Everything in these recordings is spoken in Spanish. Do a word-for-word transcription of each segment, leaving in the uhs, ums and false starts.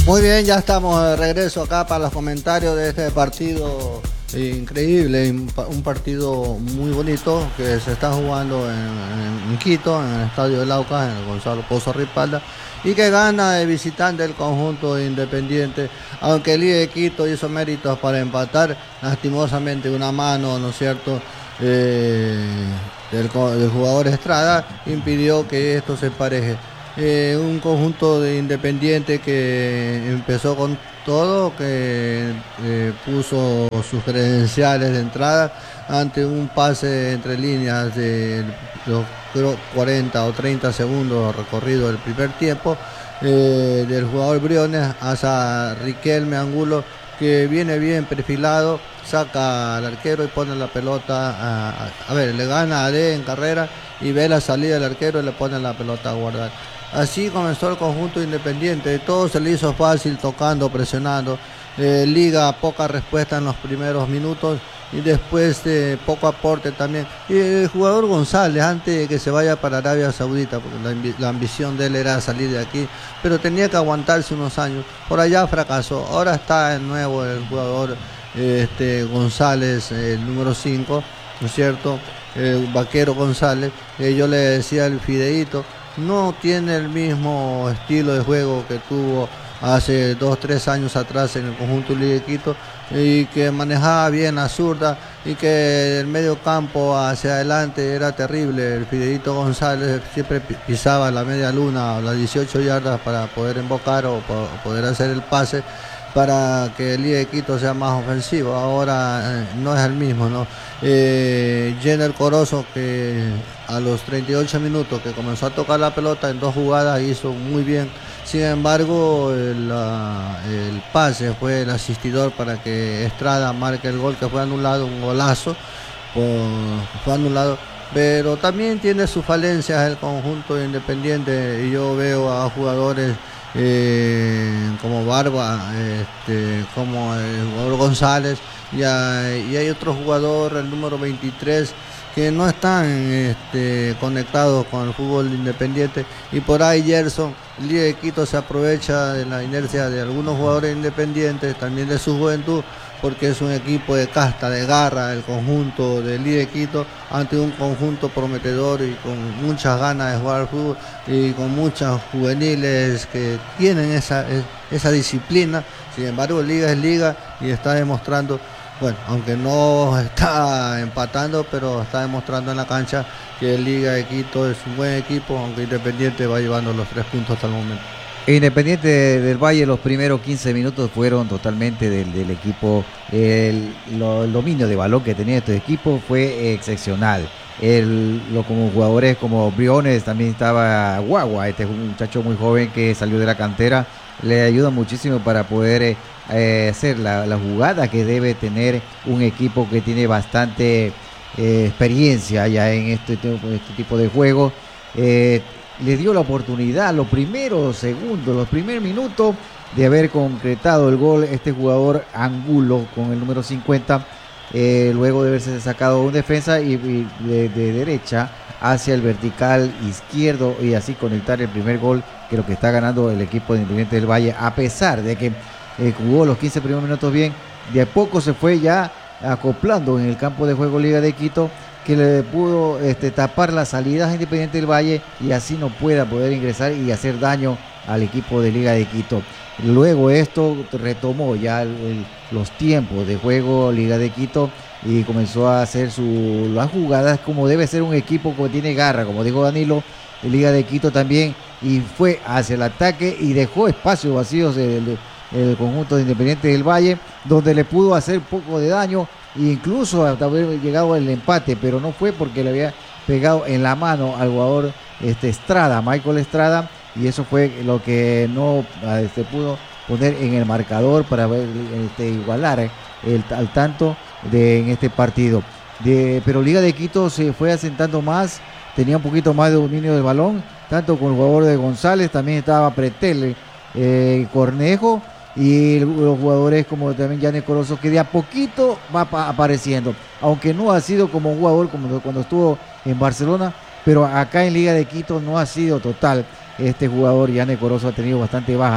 Muy bien, ya estamos de regreso acá para los comentarios de este partido increíble, un partido muy bonito que se está jugando en, en Quito, en el estadio del Aucas, en el Gonzalo Pozo Ripalda, y que gana de visitante el conjunto Independiente, aunque el I de Quito hizo méritos para empatar, lastimosamente una mano, ¿no es cierto?, eh, del, del jugador Estrada impidió que esto se empareje. Eh, un conjunto de Independiente que empezó con todo, que eh, puso sus credenciales de entrada ante un pase entre líneas de los cuarenta o treinta segundos recorrido del primer tiempo eh, del jugador Briones hacia Riquelme Angulo, que viene bien perfilado, saca al arquero y pone la pelota a, a, a ver, le gana a D en carrera y ve la salida del arquero y le pone la pelota a guardar. Así comenzó el conjunto Independiente, todo se le hizo fácil, tocando, presionando, eh, Liga poca respuesta en los primeros minutos y después eh, poco aporte también. Y el jugador González, antes de que se vaya para Arabia Saudita, porque la, la ambición de él era salir de aquí, pero tenía que aguantarse unos años, por allá fracasó, ahora está de nuevo el jugador eh, este, González, eh, el número cinco, ¿no es cierto?, el Vaquero González, eh, yo le decía el Fideíto, no tiene el mismo estilo de juego que tuvo hace dos, tres años atrás en el conjunto Liga de Quito, y que manejaba bien la zurda y que el medio campo hacia adelante era terrible. El Fideíto González siempre pisaba la media luna o las dieciocho yardas para poder embocar o poder hacer el pase para que el Liga de Quito sea más ofensivo. Ahora eh, no es el mismo, ¿no? Eh, Jenner Corozo, que a los treinta y ocho minutos que comenzó a tocar la pelota en dos jugadas hizo muy bien. Sin embargo, el, uh, el pase fue el asistidor para que Estrada marque el gol, que fue anulado, un golazo, por, fue anulado. Pero también tiene sus falencias el conjunto Independiente, y yo veo a jugadores eh, como Barba, este, como el jugador González, y hay, y hay otro jugador, el número veintitrés, que no están este, conectados con el fútbol independiente, y por ahí Gerson, el Liga de Quito se aprovecha de la inercia de algunos jugadores independientes, también de su juventud, porque es un equipo de casta, de garra, el conjunto del Liga de Quito, ante un conjunto prometedor y con muchas ganas de jugar al fútbol y con muchos juveniles que tienen esa, esa disciplina. Sin embargo, Liga es Liga y está demostrando, bueno, aunque no está empatando, pero está demostrando en la cancha que el Liga de Quito es un buen equipo, aunque Independiente va llevando los tres puntos hasta el momento. Independiente del Valle, los primeros quince minutos fueron totalmente del, del equipo. El, lo, el dominio de balón que tenía este equipo fue excepcional. El, lo, como jugadores como Briones, también estaba Guagua, este es un muchacho muy joven que salió de la cantera, le ayuda muchísimo para poder eh, hacer la, la jugada que debe tener un equipo que tiene bastante eh, experiencia ya en este, este tipo de juego. Eh, le dio la oportunidad, los primeros segundos, los primeros minutos de haber concretado el gol este jugador Angulo con el número cincuenta, eh, luego de haberse sacado un defensa y, y de, de derecha hacia el vertical izquierdo y así conectar el primer gol, que es lo que está ganando el equipo de Independiente del Valle, a pesar de que eh, jugó los quince primeros minutos bien, de a poco se fue ya acoplando en el campo de juego Liga de Quito, que le pudo este, tapar las salidas a Independiente del Valle y así no pueda poder ingresar y hacer daño al equipo de Liga de Quito. Luego esto retomó ya el, el, los tiempos de juego Liga de Quito y comenzó a hacer su, las jugadas como debe ser un equipo que tiene garra, como dijo Danilo, Liga de Quito también, y fue hacia el ataque y dejó espacios vacíos el, el conjunto de Independiente del Valle, donde le pudo hacer poco de daño, incluso hasta haber llegado al empate, pero no fue porque le había pegado en la mano al jugador este, Estrada, Michael Estrada, y eso fue lo que no este, pudo poner en el marcador para ver, este, igualar el, al tanto de, en este partido. De, pero Liga de Quito se fue asentando más, tenía un poquito más de dominio del balón, tanto con el jugador de González, también estaba Pretel, eh, Cornejo, y los jugadores como también Yanez Corozo, que de a poquito va apareciendo, aunque no ha sido como un jugador como cuando estuvo en Barcelona, pero acá en Liga de Quito no ha sido total. Este jugador Yanez Corozo ha tenido bastante baja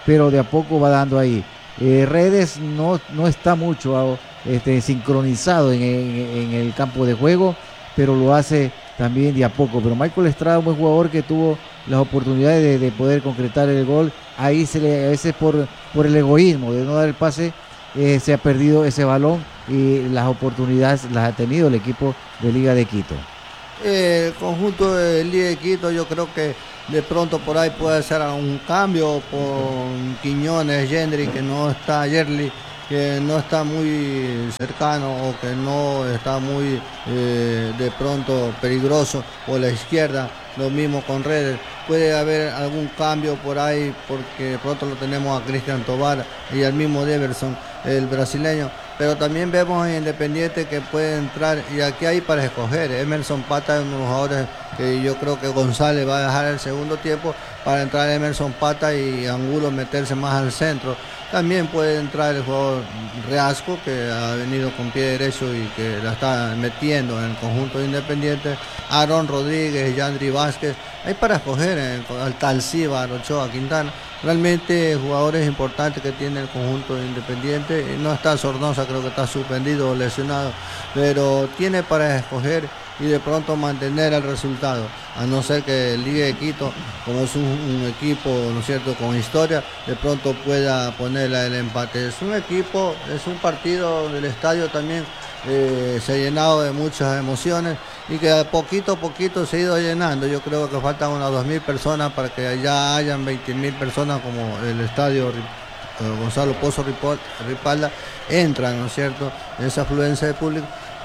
pero de a poco va dando ahí. Eh, Redes no, no está mucho este, sincronizado en, en, en el campo de juego, pero lo hace también de a poco. Pero Michael Estrada, un buen jugador que tuvo las oportunidades de, de poder concretar el gol. Ahí se le, a veces por, por el egoísmo de no dar el pase, eh, se ha perdido ese balón y las oportunidades las ha tenido el equipo de Liga de Quito. Eh, el conjunto de Liga de Quito, yo creo que de pronto por ahí puede hacer un cambio con Quiñones, Gendry, que no está, Yerli, que no está muy cercano o que no está muy eh, de pronto peligroso por la izquierda. Lo mismo con Redes. Puede haber algún cambio por ahí porque de pronto lo tenemos a Cristian Tobar y al mismo Deverson, el brasileño. Pero también vemos en Independiente que puede entrar, y aquí hay para escoger. Emerson Pata es uno de los jugadores que yo creo que González va a dejar el segundo tiempo para entrar Emerson Pata y Angulo meterse más al centro. También puede entrar el jugador Reasco, que ha venido con pie derecho y que la está metiendo en el conjunto de Independiente. Aaron Rodríguez, Yandri Vázquez. Hay para escoger en el Talciba, Ochoa, Quintana. Realmente jugadores importantes que tiene el conjunto de Independiente. No está Sornosa, creo que está suspendido o lesionado, pero tiene para escoger y de pronto mantener el resultado, a no ser que el Liga de Quito, como es un, un equipo, ¿no es cierto?, con historia, de pronto pueda ponerla el empate. Es un equipo, es un partido del estadio también eh, se ha llenado de muchas emociones y que poquito a poquito se ha ido llenando. Yo creo que faltan unas dos mil personas para que ya hayan veinte mil personas, como el estadio eh, Gonzalo Pozo Ripalda entra, ¿no es cierto?, en esa afluencia de público.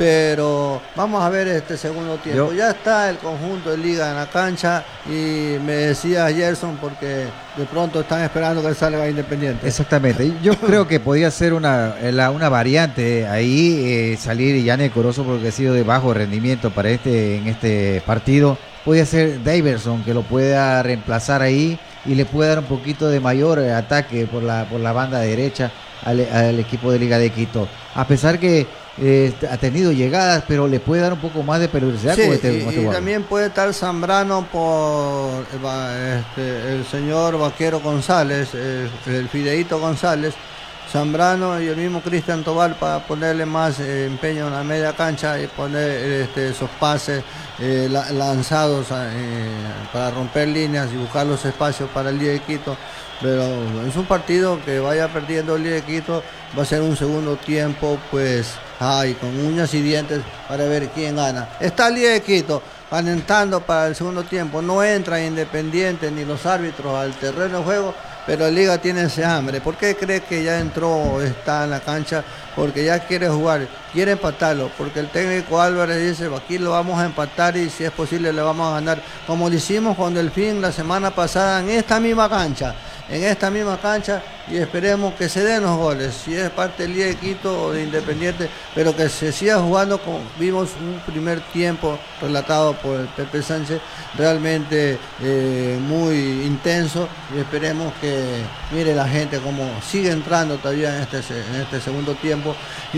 Pero vamos a ver este segundo tiempo. Yo... Ya está el conjunto de Liga en la cancha y me decía Gerson porque de pronto están esperando que salga Independiente. Exactamente. Yo creo que podía ser una, una variante ahí, eh, salir Yane Corozo porque ha sido de bajo rendimiento para este en este partido. Podía ser Daverson que lo pueda reemplazar ahí y le puede dar un poquito de mayor ataque por la, por la banda derecha al, al equipo de Liga de Quito. A pesar que Eh, ha tenido llegadas, pero le puede dar un poco más de peligrosidad. Sí, con este, y, con este y también puede estar Zambrano por este, el señor Vaquero González, el, el Fideito González, Zambrano y el mismo Cristian Tobar, para ponerle más eh, empeño en la media cancha y poner este, esos pases eh, lanzados eh, para romper líneas y buscar los espacios para el Liga de Quito. Pero es un partido que vaya perdiendo el Liga de Quito, va a ser un segundo tiempo, pues, ay, con uñas y dientes para ver quién gana. Está el Liga de Quito alentando para el segundo tiempo, no entra Independiente ni los árbitros al terreno de juego, pero el Liga tiene ese hambre. ¿Por qué cree que ya entró, está en la cancha? Porque ya quiere jugar, quiere empatarlo, porque el técnico Álvarez dice, aquí lo vamos a empatar y si es posible le vamos a ganar, como lo hicimos con Delfín la semana pasada en esta misma cancha. en esta misma cancha y esperemos que se den los goles, si es parte del Liga de Quito o de Independiente, pero que se siga jugando como vimos un primer tiempo relatado por el Pepe Sánchez, realmente eh, muy intenso, y esperemos que mire la gente como sigue entrando todavía en este, en este segundo tiempo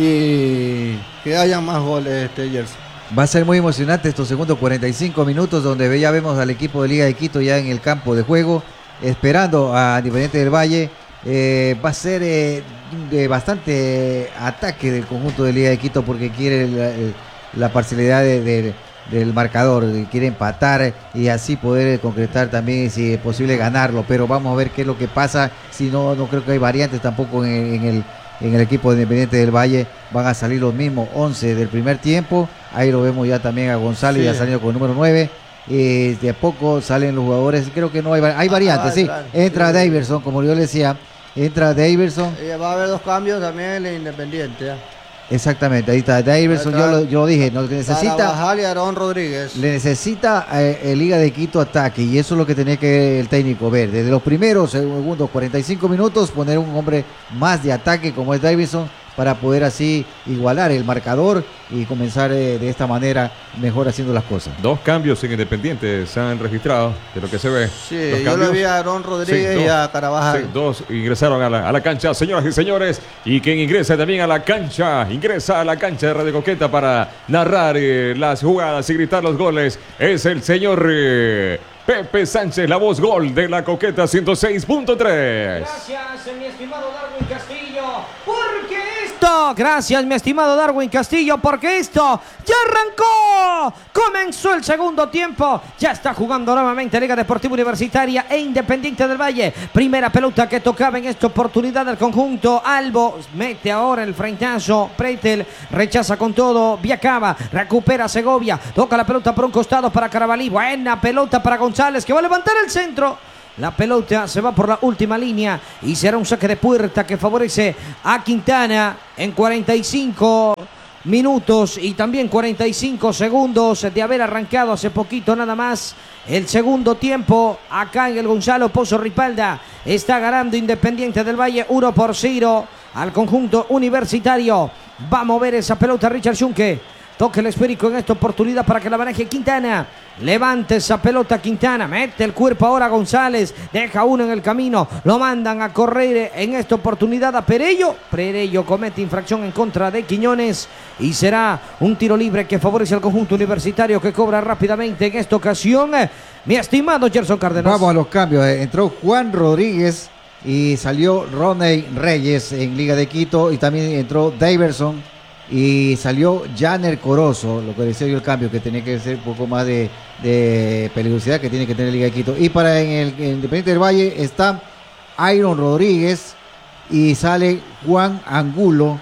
y que haya más goles, este Jersey. Va a ser muy emocionante estos segundos cuarenta y cinco minutos donde ya vemos al equipo de Liga de Quito ya en el campo de juego, esperando a Independiente del Valle. Eh, va a ser eh, de bastante ataque del conjunto de Liga de Quito porque quiere la, la parcialidad de, de, del marcador, quiere empatar y así poder concretar también, si es posible, ganarlo. Pero vamos a ver qué es lo que pasa. Si no, no creo que hay variantes tampoco en, en el en el equipo de Independiente del Valle. Van a salir los mismos once del primer tiempo. Ahí lo vemos ya también a González, sí. Ya saliendo con el número nueve. Eh, de a poco salen los jugadores. Creo que no hay, hay variantes, ah, sí. Claro, entra sí. Daverson, como yo le decía. Entra Daverson. Y va a haber dos cambios también en el Independiente. ¿eh? Exactamente, ahí está Daverson. Yo lo, yo lo dije, no, que necesita. Y Aarón Rodríguez. Le necesita eh, el Liga de Quito ataque. Y eso es lo que tenía que el técnico ver. Desde los primeros segundos, cuarenta y cinco minutos, poner un hombre más de ataque como es Daverson, para poder así igualar el marcador y comenzar eh, de esta manera mejor haciendo las cosas. Dos cambios en Independiente se han registrado, de lo que se ve. Sí, dos yo cambios. Lo vi a Aarón Rodríguez sí, dos, y a Carabajal. Sí, dos ingresaron a la, a la cancha, señoras y señores, y quien ingresa también a la cancha, ingresa a la cancha de Radio Coqueta para narrar eh, las jugadas y gritar los goles, es el señor... Eh, Pepe Sánchez, la voz gol de la Coqueta ciento seis punto tres. Gracias, mi estimado Darwin Castillo, porque esto, gracias, mi estimado Darwin Castillo, porque esto ya arrancó. Comenzó el segundo tiempo, ya está jugando nuevamente Liga Deportiva Universitaria e Independiente del Valle. Primera pelota que tocaba en esta oportunidad del conjunto Albo, mete ahora el frentazo, Pretel rechaza con todo, Viacaba, recupera Segovia, toca la pelota por un costado para Carabalí, buena pelota para González que va a levantar el centro. La pelota se va por la última línea y será un saque de puerta que favorece a Quintana en cuarenta y cinco minutos y también cuarenta y cinco segundos de haber arrancado hace poquito nada más el segundo tiempo. Acá en el Gonzalo Pozo Ripalda está ganando Independiente del Valle uno por cero al conjunto universitario. Va a mover esa pelota Richard Schunke. Toque el esférico en esta oportunidad para que la maneje Quintana. Levante esa pelota Quintana. Mete el cuerpo ahora González. Deja uno en el camino. Lo mandan a correr en esta oportunidad a Perello. Perello comete infracción en contra de Quiñones. Y será un tiro libre que favorece al conjunto universitario que cobra rápidamente en esta ocasión. Mi estimado Gerson Cárdenas. Vamos a los cambios. Entró Juan Rodríguez y salió Roney Reyes en Liga de Quito. Y también entró Daverson. Y salió Janer Corozo, lo que decía yo el cambio, que tenía que ser un poco más de, de peligrosidad que tiene que tener Liga de Quito. Y para en el en Independiente del Valle está Iron Rodríguez y sale Juan Angulo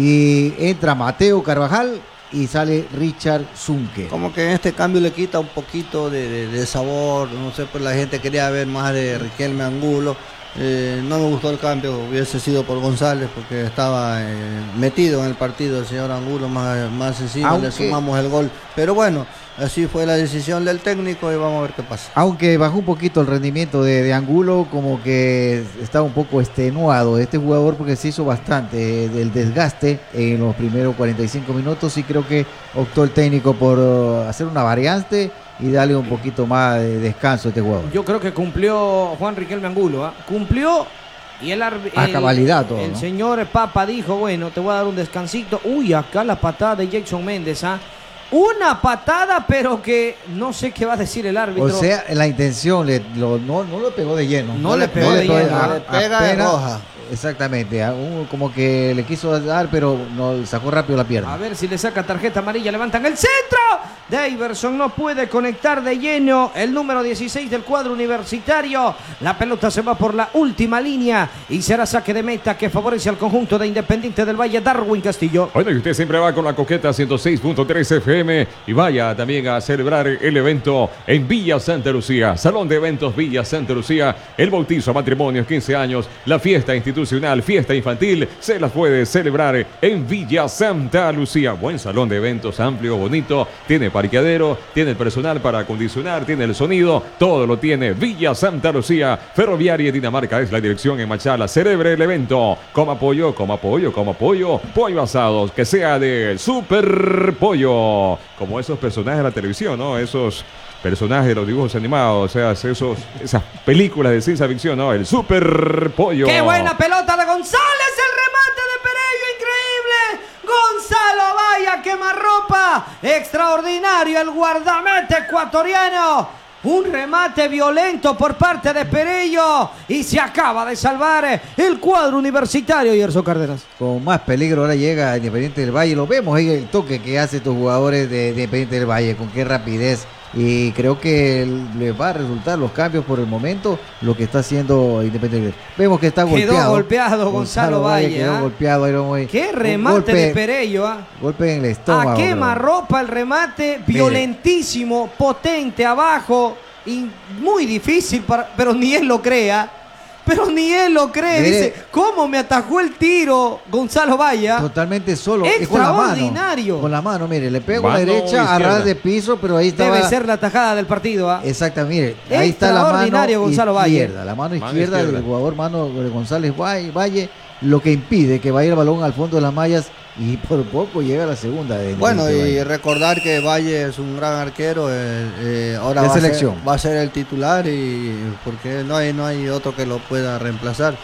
y entra Mateo Carvajal y sale Richard Zunque. Como que este cambio le quita un poquito de, de, de sabor, no sé, pues la gente quería ver más de Riquelme Angulo. Eh, no me gustó el cambio, hubiese sido por González porque estaba eh, metido en el partido el señor Angulo, más, más encima Aunque... le sumamos el gol, pero bueno, así fue la decisión del técnico y vamos a ver qué pasa. Aunque bajó un poquito el rendimiento de, de Angulo, como que estaba un poco extenuado este jugador porque se hizo bastante eh, del desgaste en los primeros cuarenta y cinco minutos y creo que optó el técnico por uh, hacer una variante y darle un poquito más de descanso a este jugador. Yo creo que cumplió Juan Riquelme Angulo, ¿eh? Cumplió y el, a cabalidad todo, el ¿no? señor Papa dijo, bueno, te voy a dar un descansito. Uy, acá la patada de Jackson Méndez, ¿ah? ¿eh? Una patada, pero que no sé qué va a decir el árbitro. O sea, la intención le, lo, no, no lo pegó de lleno. No, no le pegó no de lleno. A, le pega de roja. Exactamente, como que le quiso dar, pero no sacó rápido la pierna. A ver si le saca tarjeta amarilla, levantan el centro. Daverson no puede conectar de lleno el número dieciséis del cuadro universitario. La pelota se va por la última línea y será saque de meta que favorece al conjunto de Independiente del Valle. Darwin Castillo. Bueno, y usted siempre va con la Coqueta ciento seis punto tres F M y vaya también a celebrar el evento en Villa Santa Lucía. Salón de Eventos Villa Santa Lucía. El bautizo, matrimonios, quince años, la fiesta institucional, fiesta infantil, se las puede celebrar en Villa Santa Lucía. Buen salón de eventos, amplio, bonito, tiene parqueadero, tiene el personal para acondicionar, tiene el sonido, todo lo tiene Villa Santa Lucía. Ferroviaria Dinamarca es la dirección en Machala. Celebre el evento, coma pollo, coma pollo, coma pollo, pollo asados, que sea de Super Pollo, como esos personajes de la televisión, ¿no? Esos personajes de los dibujos animados, o sea, esos, esas películas de ciencia ficción, ¿no? El Super Pollo. ¡Qué buena pelota de González! El remate de Perello, increíble. Gonzalo Vaya, quemarropa. Extraordinario el guardameta ecuatoriano. Un remate violento por parte de Perello y se acaba de salvar el cuadro universitario. Gerson Cárdenas. Con más peligro ahora llega Independiente del Valle. Lo vemos ahí el toque que hace estos jugadores de Independiente del Valle, con qué rapidez. Y creo que le va a resultar los cambios por el momento, lo que está haciendo Independiente. Vemos que está golpeado. Quedó golpeado Gonzalo, Gonzalo Valle. Valle quedó ¿eh? golpeado. Era muy, qué remate golpe, de Perello. ¿eh? Golpe en el estómago. A quemarropa el remate, violentísimo, Mire. potente abajo. Y muy difícil, para, pero ni él lo crea. Pero ni él lo cree. Mire, dice, ¿cómo me atajó el tiro Gonzalo Vaya? Totalmente solo. Extraordinario. Con la mano, con la mano mire, le pego a la derecha a ras de piso, pero ahí estaba. Debe ser la tajada del partido. ¿eh? Exacto, mire. Ahí está la mano Gonzalo izquierda. Valle. La mano izquierda, mano izquierda del jugador mano de González Valle, lo que impide que vaya el balón al fondo de las mallas y por poco llega a la segunda. De bueno, y Valle. Recordar que Valle es un gran arquero, eh, eh, ahora va a, ser, va a ser el titular y porque no hay, no hay otro que lo pueda reemplazar.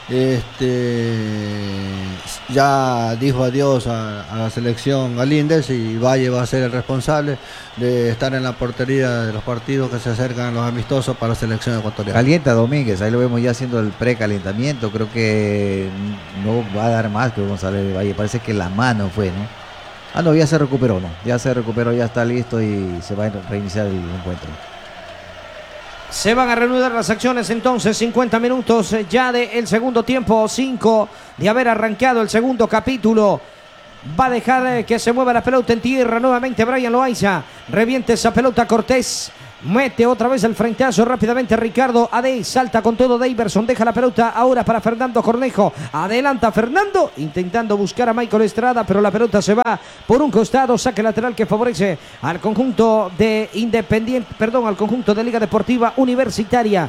este, ya dijo adiós a, a la selección Galíndez y Valle va a ser el responsable de estar en la portería de los partidos que se acercan a los amistosos para la selección ecuatoriana. Calienta Domínguez, ahí lo vemos ya haciendo el precalentamiento, creo que no va a dar más que González de Valle, parece que la mano fue, ¿no? Ah, no, ya se recuperó, ¿no? Ya se recuperó, ya está listo y se va a reiniciar el encuentro. Se van a reanudar las acciones entonces, cincuenta minutos ya del segundo tiempo, cinco de haber arrancado el segundo capítulo. Va a dejar que se mueva la pelota en tierra nuevamente Brian Loaiza. Reviente esa pelota Cortés. Mete otra vez el frentazo rápidamente Ricardo Ade. Salta con todo Daverson. Deja la pelota ahora para Fernando Cornejo. Adelanta Fernando. Intentando buscar a Michael Estrada. Pero la pelota se va por un costado. Saque lateral que favorece al conjunto de Independiente. Perdón, al conjunto de Liga Deportiva Universitaria.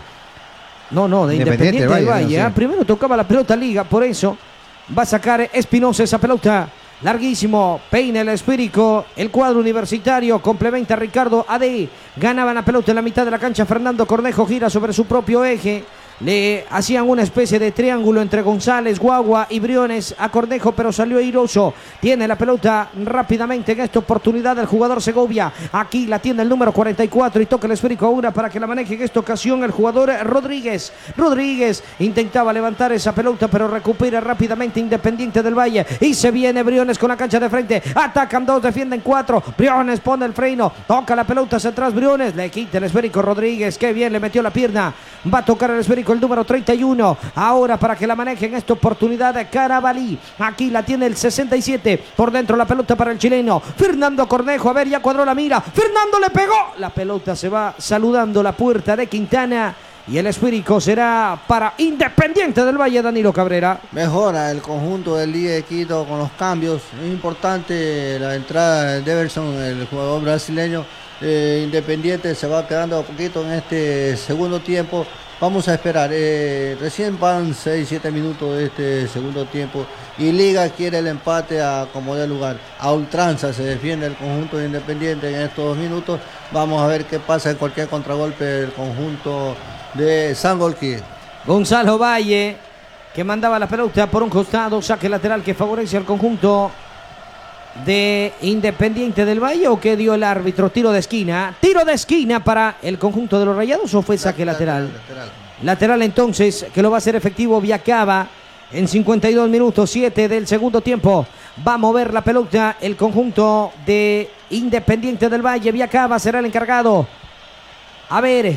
No, no, de Independiente, Independiente del Valle. No, sí. Primero tocaba la pelota Liga. Por eso va a sacar Espinosa esa pelota. Larguísimo, peina el esférico, el cuadro universitario, complementa Ricardo Ade, ganaba la pelota en la mitad de la cancha, Fernando Cornejo gira sobre su propio eje, le hacían una especie de triángulo entre González, Guagua y Briones a Cornejo, pero salió airoso, tiene la pelota rápidamente en esta oportunidad el jugador Segovia, aquí la tiene el número cuarenta y cuatro y toca el esférico ahora para que la maneje en esta ocasión el jugador Rodríguez, Rodríguez intentaba levantar esa pelota pero recupera rápidamente Independiente del Valle y se viene Briones con la cancha de frente, atacan dos, defienden cuatro, Briones pone el freno, toca la pelota hacia atrás Briones, le quita el esférico Rodríguez, qué bien le metió la pierna, va a tocar el esférico el número treinta y uno, ahora para que la maneje en esta oportunidad Carabalí, aquí la tiene el sesenta y siete, por dentro la pelota para el chileno, Fernando Cornejo, a ver ya cuadró la mira, Fernando le pegó, la pelota se va saludando la puerta de Quintana y el esférico será para Independiente del Valle, Danilo Cabrera. Mejora el conjunto del Liga de Quito con los cambios, es importante la entrada de Daverson, el jugador brasileño. eh, Independiente se va quedando a poquito en este segundo tiempo. Vamos a esperar, eh, recién van seis siete minutos de este segundo tiempo y Liga quiere el empate a como dé lugar. A ultranza se defiende el conjunto de Independiente en estos dos minutos. Vamos a ver qué pasa en cualquier contragolpe del conjunto de Sangolquí. Gonzalo Valle, que mandaba la pelota por un costado, saque lateral que favorece al conjunto de Independiente del Valle, o que dio el árbitro, tiro de esquina, tiro de esquina para el conjunto de los Rayados, o fue saque lateral, lateral, lateral. lateral entonces, que lo va a hacer efectivo Viacaba en cincuenta y dos minutos, siete del segundo tiempo, va a mover la pelota el conjunto de Independiente del Valle, Viacaba será el encargado, a ver,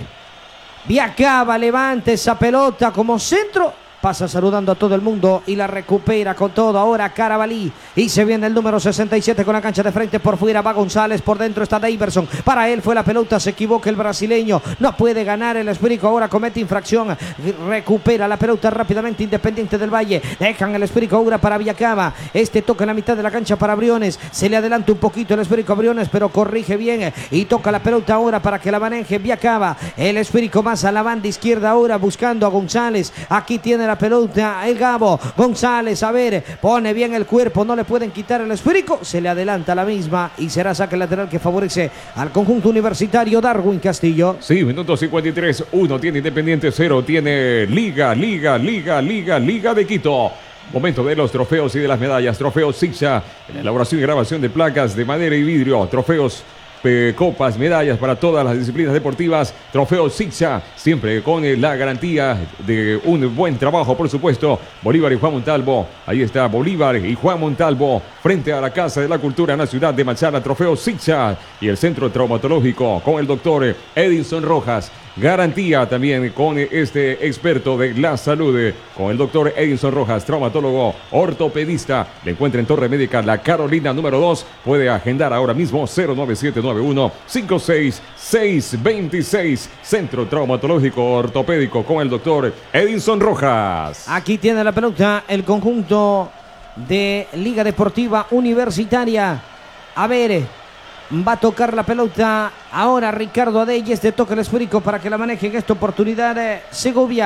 Viacaba levanta esa pelota como centro, pasa saludando a todo el mundo y la recupera con todo ahora Carabalí y se viene el número sesenta y siete con la cancha de frente, por fuera va González, por dentro está Daverson, para él fue la pelota, se equivoca el brasileño, no puede ganar el esférico, ahora comete infracción, recupera la pelota rápidamente Independiente del Valle, dejan el esférico ahora para Viacaba, este toca en la mitad de la cancha para Briones, se le adelanta un poquito el esférico a Briones pero corrige bien y toca la pelota ahora para que la maneje Viacaba, el esférico más a la banda izquierda ahora buscando a González, aquí tiene la pelota el Gabo, González, a ver, pone bien el cuerpo, no le pueden quitar el esférico, se le adelanta la misma y será saque lateral que favorece al conjunto universitario Darwin Castillo. Sí, minuto cincuenta y tres, uno tiene Independiente, cero tiene Liga, Liga, Liga, Liga, Liga de Quito. Momento de los trofeos y de las medallas, trofeos Sixa, la elaboración y grabación de placas de madera y vidrio, trofeos copas, medallas para todas las disciplinas deportivas, trofeo Sixa, siempre con la garantía de un buen trabajo, por supuesto. Bolívar y Juan Montalvo, ahí está Bolívar y Juan Montalvo, frente a la Casa de la Cultura en la ciudad de Machala, trofeo Sixa y el Centro Traumatológico con el doctor Edinson Rojas. Garantía también con este experto de la salud, con el doctor Edinson Rojas, traumatólogo, ortopedista. Le encuentra en Torre Médica La Carolina número dos. Puede agendar ahora mismo cero nueve siete nueve uno cinco seis seis dos seis. Centro Traumatológico Ortopédico con el doctor Edinson Rojas. Aquí tiene la pelota el conjunto de Liga Deportiva Universitaria. A ver, va a tocar la pelota ahora Ricardo Adeyes, de toque el esférico para que la maneje en esta oportunidad eh, Segovia.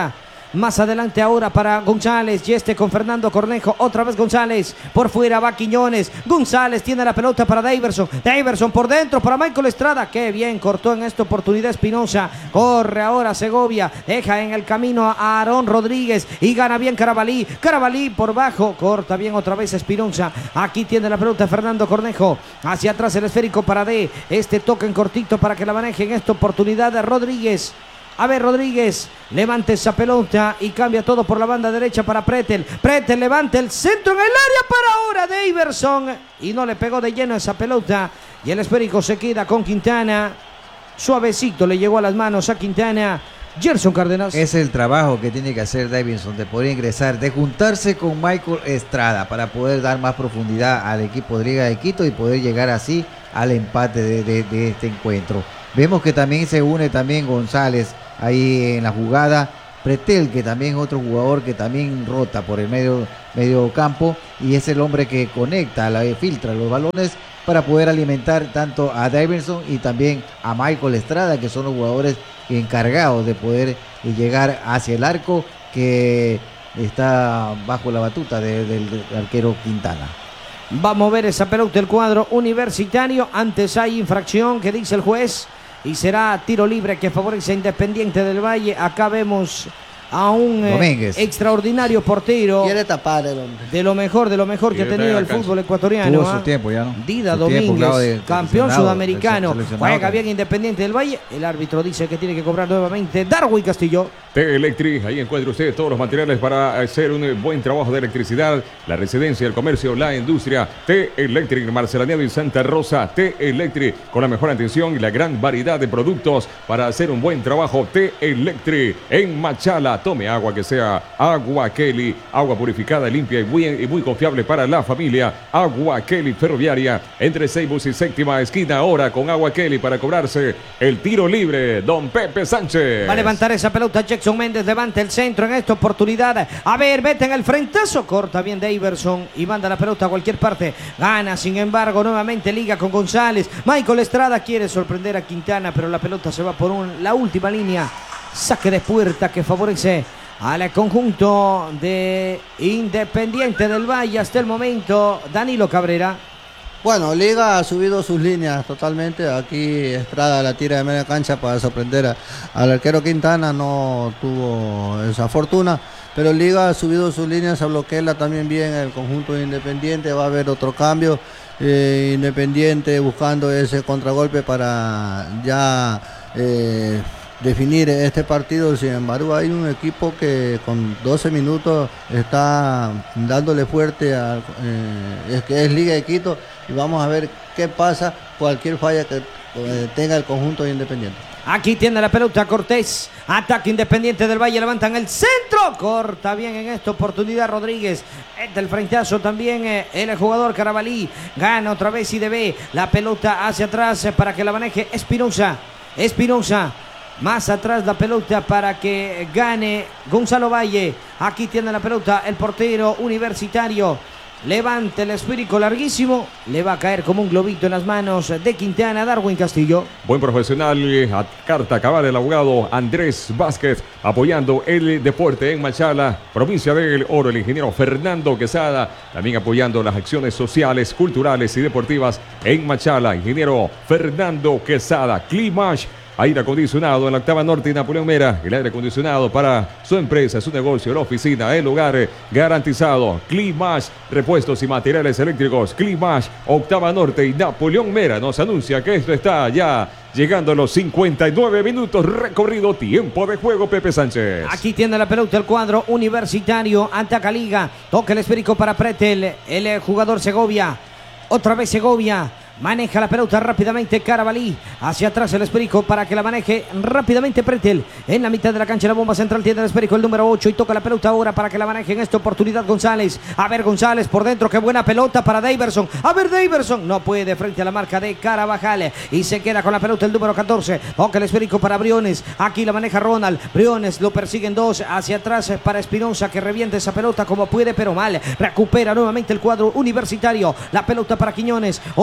Más adelante ahora para González. Y este con Fernando Cornejo. Otra vez González. Por fuera va Quiñones. González tiene la pelota para Daverson. Daverson por dentro para Michael Estrada. Qué bien cortó en esta oportunidad Espinosa. Corre ahora Segovia. Deja en el camino a Aarón Rodríguez. Y gana bien Carabalí. Carabalí por bajo. Corta bien otra vez Espinosa. Aquí tiene la pelota Fernando Cornejo. Hacia atrás el esférico para D. Este toque en cortito para que la maneje en esta oportunidad de Rodríguez. A ver, Rodríguez, levante esa pelota y cambia todo por la banda derecha para Pretel. Pretel levanta el centro en el área para ahora Daverson. Y no le pegó de lleno esa pelota. Y el esférico se queda con Quintana. Suavecito le llegó a las manos a Quintana. Gerson Cárdenas. Es el trabajo que tiene que hacer Davidson, de poder ingresar, de juntarse con Michael Estrada para poder dar más profundidad al equipo de Liga de Quito y poder llegar así al empate de, de, de este encuentro. Vemos que también se une también González ahí en la jugada. Pretel, que también es otro jugador que también rota por el medio, medio campo y es el hombre que conecta, la, filtra los balones para poder alimentar tanto a Davidson y también a Michael Estrada, que son los jugadores encargados de poder llegar hacia el arco que está bajo la batuta de, del, del arquero Quintana. Va a mover esa pelota el cuadro Universitario. Antes hay infracción que dice el juez y será tiro libre que favorece a Independiente del Valle. Acá vemos a un eh, extraordinario portero. Quiere tapar el hombre. De lo mejor, de lo mejor que ha tenido el fútbol ecuatoriano. Tuvo su tiempo ya, ¿no? Dida su Domínguez, de, campeón sudamericano. Juega que... bien Independiente del Valle. El árbitro dice que tiene que cobrar nuevamente Darwin Castillo. T-Electric, ahí encuentra usted todos los materiales para hacer un buen trabajo de electricidad. La residencia, el comercio, la industria. T-Electric, Marcelaneado y Santa Rosa. T-Electric, con la mejor atención y la gran variedad de productos para hacer un buen trabajo. T-Electric, en Machala. Tome agua que sea Agua Kelly, agua purificada, limpia y muy, y muy confiable para la familia. Agua Kelly Ferroviaria, entre Seibus y Séptima Esquina, ahora con Agua Kelly para cobrarse el tiro libre. Don Pepe Sánchez. Va a levantar esa pelota Jackson Méndez, levanta el centro en esta oportunidad. A ver, mete en el frentazo, corta bien Daverson y manda la pelota a cualquier parte. Gana, sin embargo, nuevamente liga con González. Michael Estrada quiere sorprender a Quintana, pero la pelota se va por un, la última línea. Saque de puerta que favorece al conjunto de Independiente del Valle hasta el momento. Danilo Cabrera. Bueno, Liga ha subido sus líneas totalmente. Aquí Estrada la tira de media cancha para sorprender a, al arquero Quintana. No tuvo esa fortuna. Pero Liga ha subido sus líneas, se bloquea también bien el conjunto de Independiente. Va a haber otro cambio. Eh, Independiente buscando ese contragolpe para ya... Eh, definir este partido. Sin embargo, hay un equipo que con doce minutos está dándole fuerte a eh, es que es Liga de Quito, y vamos a ver qué pasa cualquier falla que eh, tenga el conjunto de Independiente. Aquí tiene la pelota Cortés, ataque Independiente del Valle, levantan el centro, corta bien en esta oportunidad Rodríguez, este el frentazo también eh, el jugador Carabalí, gana otra vez I D B, la pelota hacia atrás eh, para que la maneje Espinosa, Espinosa. Más atrás la pelota para que gane Gonzalo Valle. Aquí tiene la pelota el portero Universitario. Levante el esférico larguísimo. Le va a caer como un globito en las manos de Quintana. Darwin Castillo. Buen profesional, a carta cabal el abogado Andrés Vázquez, apoyando el deporte en Machala, provincia del Oro. El ingeniero Fernando Quesada, también apoyando las acciones sociales, culturales y deportivas en Machala. Ingeniero Fernando Quesada. Climash, aire acondicionado en la octava norte y Napoleón Mera. El aire acondicionado para su empresa, su negocio, la oficina, el lugar garantizado. Climash, repuestos y materiales eléctricos. Climash, octava norte y Napoleón Mera. Nos anuncia que esto está ya llegando a los cincuenta y nueve minutos recorrido. Tiempo de juego, Pepe Sánchez. Aquí tiene la pelota el cuadro Universitario. Ataca Liga. Toca el esférico para Pretel. El jugador Segovia. Otra vez Segovia. Maneja la pelota rápidamente Carabalí. Hacia atrás el esférico para que la maneje rápidamente Pretel. En la mitad de la cancha la bomba central tiene el esférico el número ocho y toca la pelota ahora para que la maneje en esta oportunidad González. A ver González por dentro, qué buena pelota para Daverson. A ver Daverson, no puede frente a la marca de Carabajal y se queda con la pelota el número catorce. Toca el esférico para Briones. Aquí la maneja Ronald. Briones lo persiguen dos. Hacia atrás para Espinosa que reviente esa pelota como puede pero mal. Recupera nuevamente el cuadro Universitario. La pelota para Quiñones. Otra vez Pretel.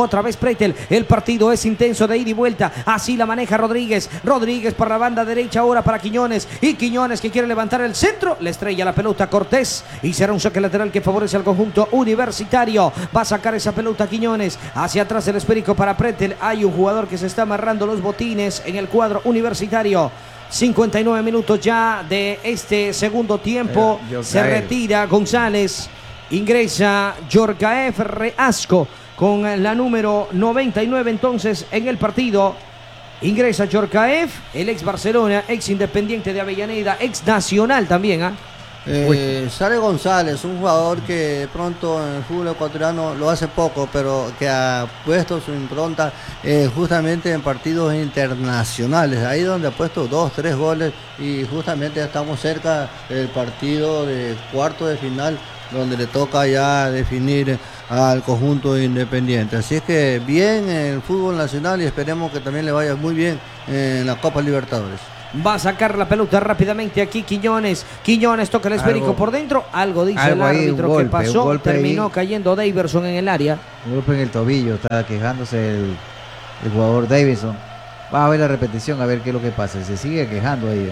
Pretel. El partido es intenso de ida y vuelta. Así la maneja Rodríguez. Rodríguez por la banda derecha ahora para Quiñones. Y Quiñones que quiere levantar el centro. Le estrella la pelota Cortés. Y será un saque lateral que favorece al conjunto universitario. Va a sacar esa pelota Quiñones. Hacia atrás el esférico para Pretel. Hay un jugador que se está amarrando los botines en el cuadro universitario. cincuenta y nueve minutos ya de este segundo tiempo. Eh, se retira González. Ingresa Yorgaev Reasco con la número noventa y nueve entonces en el partido. Ingresa Yorgaev, el ex Barcelona, ex Independiente de Avellaneda, ex Nacional también. ¿eh? Eh, sale González, un jugador que pronto en el fútbol ecuatoriano lo hace poco, pero que ha puesto su impronta eh, justamente en partidos internacionales, ahí donde ha puesto dos, tres goles y justamente estamos cerca del partido de cuarto de final donde le toca ya definir al conjunto independiente. Así es que bien en el fútbol nacional y esperemos que también le vaya muy bien en la Copa Libertadores. Va a sacar la pelota rápidamente aquí Quiñones. Quiñones toca el esférico por dentro. Algo dice algo el árbitro golpe, que pasó. Terminó ahí, cayendo Daverson en el área. Un golpe en el tobillo. Está quejándose el, el jugador Davidson. Va a ver la repetición a ver qué es lo que pasa. Se sigue quejando ahí.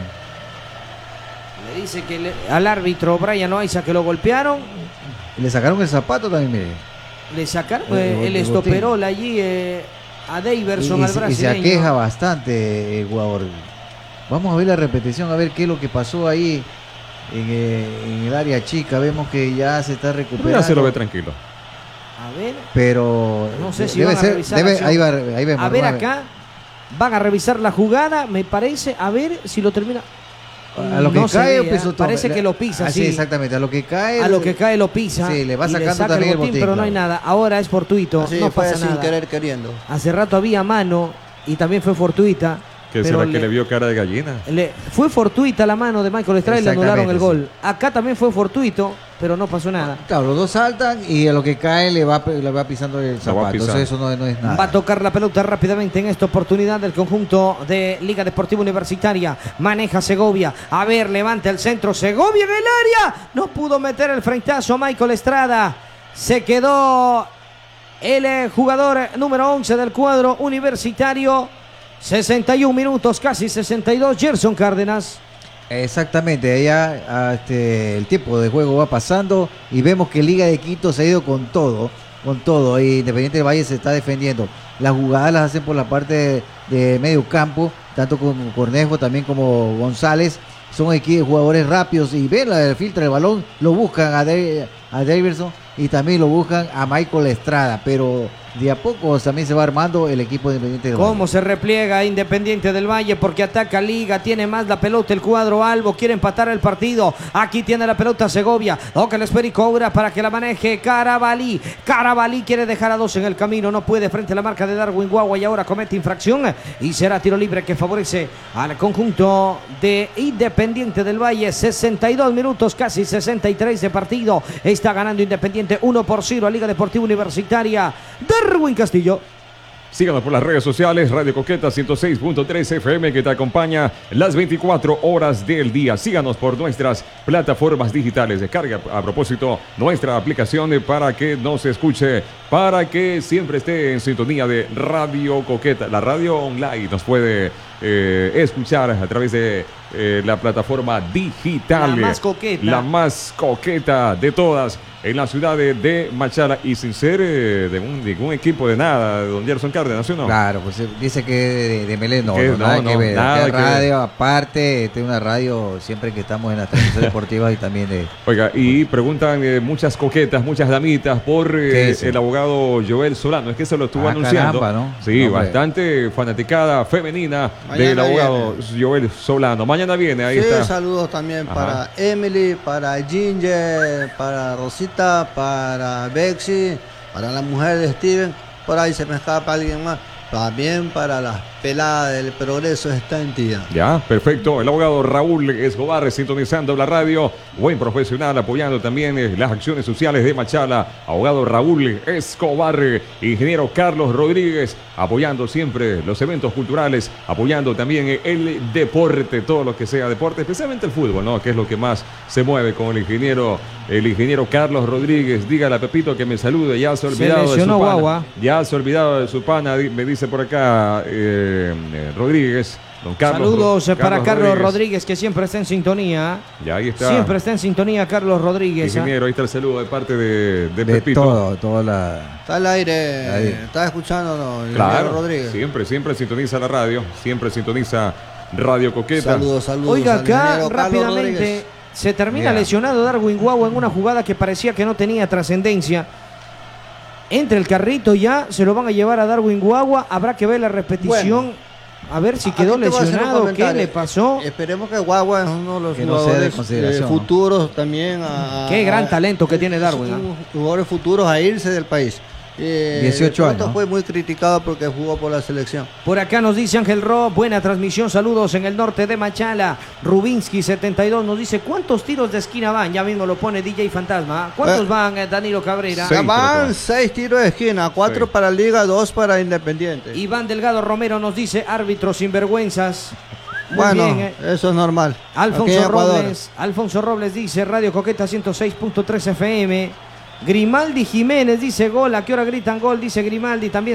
Le dice que le, al árbitro Brian Loaiza que lo golpearon. Y le sacaron el zapato también, mire. Le sacaron el, eh, el estoperol allí eh, a Daverson, y, al brasileño. Y se aqueja bastante el jugador. Vamos a ver la repetición, a ver qué es lo que pasó ahí en, eh, en el área chica. Vemos que ya se está recuperando. Ya se lo ve tranquilo. A ver. Pero no sé si debe van a ser, revisar. Debe, ahí va, ahí vemos, a ver va, acá. Van a revisar la jugada, me parece. A ver si lo termina. A lo que no cae, ve, pisotón. Parece que lo pisa, ah, sí. sí. Exactamente, a lo que cae. A lo que cae lo pisa. Sí, le va y sacando le saca también el botín, el botín, pero claro. no hay nada. Ahora es fortuito, Así no fue pasa sin nada. querer queriendo. Hace rato había mano y también fue fortuita. ¿Qué pero será le, que le vio cara de gallina? Le, fue fortuita la mano de Michael Estrada y le anularon el gol. Sí. Acá también fue fortuito, pero no pasó nada. Claro, los dos saltan y a lo que cae le va, le va pisando el zapato. Entonces eso no, no es nada. Va a tocar la pelota rápidamente en esta oportunidad del conjunto de Liga Deportiva Universitaria. Maneja Segovia. A ver, levanta el centro. Segovia en el área. No pudo meter el frentazo a Michael Estrada. Se quedó el jugador número once del cuadro universitario. sesenta y un minutos, casi sesenta y dos, Gerson Cárdenas. Exactamente, ya este, el tiempo de juego va pasando y vemos que Liga de Quito se ha ido con todo, con todo, y Independiente del Valle se está defendiendo. Las jugadas las hacen por la parte de, de medio campo, tanto como Cornejo, también como González. Son aquí jugadores rápidos y ven la filtra el balón, lo buscan a, de, a Davidson y también lo buscan a Michael Estrada, pero de a poco también se va armando el equipo de Independiente del Valle. Cómo se repliega Independiente del Valle porque ataca Liga, tiene más la pelota el cuadro albo, quiere empatar el partido. Aquí tiene la pelota Segovia, toca el esférico ahora para que la maneje Carabalí. Carabalí quiere dejar a dos en el camino, no puede frente a la marca de Darwin Guagua y ahora comete infracción y será tiro libre que favorece al conjunto de Independiente del Valle. sesenta y dos minutos, casi sesenta y tres de partido. Está ganando Independiente uno por cero a Liga Deportiva Universitaria. Darwin Castillo. Síganos por las redes sociales, Radio Coqueta ciento seis punto tres F M que te acompaña las veinticuatro horas del día. Síganos por nuestras plataformas digitales. Descarga a propósito nuestra aplicación para que nos escuche, para que siempre esté en sintonía de Radio Coqueta. La radio online nos puede eh, escuchar a través de eh, la plataforma digital. La más coqueta. La más coqueta de todas. En la ciudad de, de Machala y sin ser eh, de un, ningún equipo de nada, de don Gerson Cárdenas, ¿sí o no? Claro, pues dice que de, de Melé no, ¿Qué? no, nada no, que ver. nada que que radio, ver. aparte, tiene una radio siempre que estamos en las transmisiones deportivas y también de... Oiga, y preguntan eh, muchas coquetas, muchas damitas por eh, el abogado Joel Solano. Es que se lo estuvo ah, anunciando. Caramba, ¿no? Sí, no, bastante fanaticada femenina Mañana del abogado viene. Joel Solano. Mañana viene, ahí Sí, está. saludos también Ajá. para Emily, para Ginger, para Rosita, para Bexy, para la mujer de Steven. Por ahí se me escapa alguien más. También para las pelada del Progreso está en tía. Ya, perfecto. El abogado Raúl Escobar sintonizando la radio. Buen profesional, apoyando también eh, las acciones sociales de Machala. Abogado Raúl Escobar. Ingeniero Carlos Rodríguez, apoyando siempre los eventos culturales, apoyando también el deporte, todo lo que sea deporte, especialmente el fútbol, ¿no? Que es lo que más se mueve con el ingeniero, el ingeniero Carlos Rodríguez. Dígale a Pepito que me salude, ya se ha olvidado Se de su pana. Guagua. Ya se ha olvidado de su pana, me dice por acá eh, eh, Rodríguez. Don Carlos, Saludos Ro para Carlos Carlos Rodríguez. Rodríguez, que siempre está en sintonía. Y ahí está. Siempre está en sintonía Carlos Rodríguez. Ingeniero, ahí está el saludo de parte de, de, De Pepito. todo, toda la... Está al aire, Ahí. está escuchando, ¿no? Claro, Rodríguez. siempre, siempre sintoniza la radio, siempre sintoniza Radio Coqueta. Saludos, saludos. Oiga, al acá ingeniero Carlos rápidamente Rodríguez. se termina Yeah. lesionado Darwin Guagua en una jugada que parecía que no tenía trascendencia. Entre el carrito ya, se lo van a llevar a Darwin Guagua. Habrá que ver la repetición. Bueno. A ver si Aquí quedó te voy a hacer un lesionado, qué comentario. le pasó. Esperemos que Guagua es uno de los Que no sea de jugadores consideración, eh, ¿no? futuros también. A, Qué gran a- talento que tiene Darwin, son ¿ah? Jugadores futuros a irse del país. Eh, dieciocho de pronto años. Fue muy criticado porque jugó por la selección. Por acá nos dice Ángel Ro, buena transmisión, saludos en el norte de Machala. Rubinsky setenta y dos nos dice, ¿cuántos tiros de esquina van? Ya mismo lo pone D J Fantasma. ¿Cuántos Eh, van, eh, Danilo Cabrera? Seis, Ya van creo que seis tiros de esquina, cuatro Sí. para Liga, dos para Independiente. Iván Delgado Romero nos dice, árbitros sinvergüenzas. Muy bueno, bien, eh. eso es normal. Aquí en Alfonso Ecuador. Robles, Alfonso Robles dice, Radio Coqueta ciento seis punto tres F M. Grimaldi Jiménez dice gol, ¿a qué hora gritan gol? Dice Grimaldi también.